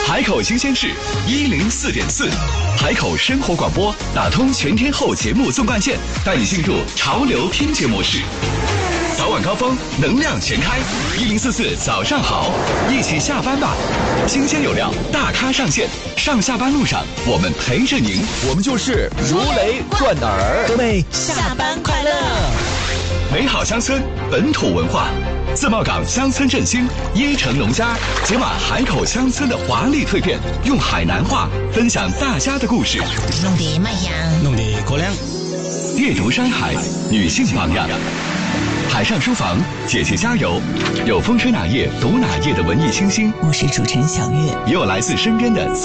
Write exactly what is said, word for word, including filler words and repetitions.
海口新鲜事一零四点四，海口生活广播打通全天候节目纵贯线，带你进入潮流听觉模式。早晚高峰，能量全开，一零四四早上好，一起下班吧。新鲜有料，大咖上线，上下班路上我们陪着您， 我们就是如雷贯耳。 各位下班快乐！ 美好乡村，本土文化。自贸港乡村振兴，椰城农家解码海口乡村的华丽蜕变，用海南话分享大家的故事。 弄得麦香， 弄得过凉。 猎竹山海，女性榜样。海上书房，姐姐加油！有风吹哪页读哪页的文艺清新， 我是主持人小月， 也有来自身边的